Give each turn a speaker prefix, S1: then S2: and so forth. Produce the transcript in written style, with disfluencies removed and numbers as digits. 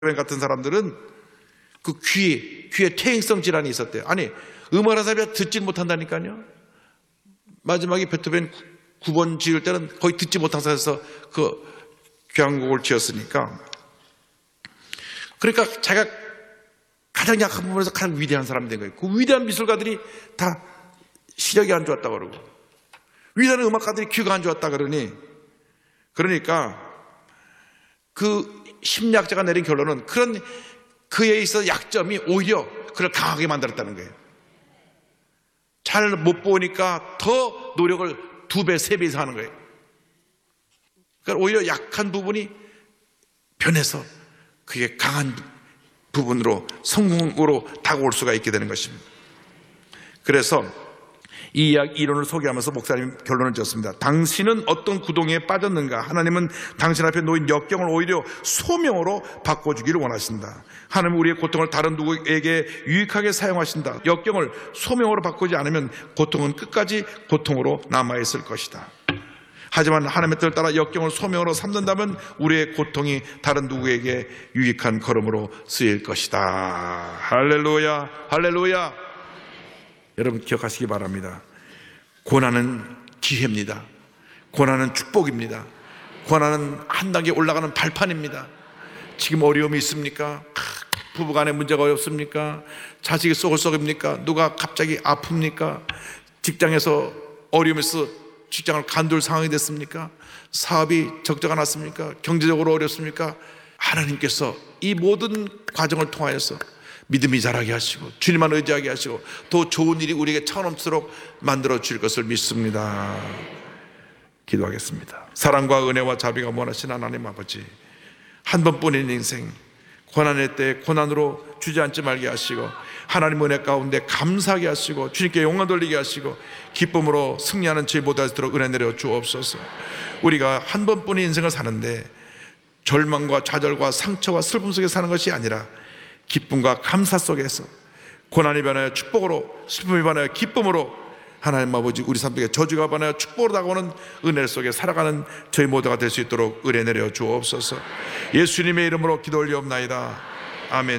S1: 같은 사람들은 그 귀에 퇴행성 질환이 있었대요. 아니, 음악을 하다 듣지 못한다니까요. 마지막에 베토벤 9번 지을 때는 거의 듣지 못한 상태에서 그 교향곡을 지었으니까. 그러니까 자기가 가장 약한 부분에서 가장 위대한 사람이 된 거예요. 그 위대한 미술가들이 다 시력이 안 좋았다 그러고, 위대한 음악가들이 귀가 안 좋았다 그러니까 그 심리학자가 내린 결론은 그런 그에 있어 약점이 오히려 그를 강하게 만들었다는 거예요. 잘 못 보니까 더 노력을 2배, 3배 이상 하는 거예요. 그러니까 오히려 약한 부분이 변해서 그게 강한 부분으로 성공으로 다가올 수가 있게 되는 것입니다. 그래서 이 이론을 소개하면서 목사님 결론을 지었습니다. 당신은 어떤 구동에 빠졌는가? 하나님은 당신 앞에 놓인 역경을 오히려 소명으로 바꿔주기를 원하신다. 하나님은 우리의 고통을 다른 누구에게 유익하게 사용하신다. 역경을 소명으로 바꾸지 않으면 고통은 끝까지 고통으로 남아있을 것이다. 하지만 하나님의 뜻을 따라 역경을 소명으로 삼는다면 우리의 고통이 다른 누구에게 유익한 걸음으로 쓰일 것이다. 할렐루야, 할렐루야. 여러분 기억하시기 바랍니다. 고난은 기회입니다. 고난은 축복입니다. 고난은 한 단계 올라가는 발판입니다. 지금 어려움이 있습니까? 부부간에 문제가 어렵습니까? 자식이 쏘글쏘글입니까? 누가 갑자기 아픕니까? 직장에서 어려움이 있어 직장을 간둘 상황이 됐습니까? 사업이 적자가 났습니까? 경제적으로 어렵습니까? 하나님께서 이 모든 과정을 통하여서 믿음이 자라게 하시고 주님만 의지하게 하시고 더 좋은 일이 우리에게 처음처럼 만들어 주실 것을 믿습니다. 기도하겠습니다. 사랑과 은혜와 자비가 원하신 하나님 아버지, 한 번뿐인 인생 고난의 때에 고난으로 주저앉지 말게 하시고 하나님 은혜 가운데 감사하게 하시고 주님께 영광 돌리게 하시고 기쁨으로 승리하는 저희 모두가 되도록 은혜 내려 주옵소서. 우리가 한 번뿐인 인생을 사는데 절망과 좌절과 상처와 슬픔 속에 사는 것이 아니라 기쁨과 감사 속에서 고난이 변하여 축복으로, 슬픔이 변하여 기쁨으로, 하나님 아버지 우리 삶 속에 저주가 변하여 축복으로 다가오는 은혜 속에 살아가는 저희 모두가 될 수 있도록 은혜 내려 주옵소서. 예수님의 이름으로 기도 올리옵나이다. 아멘.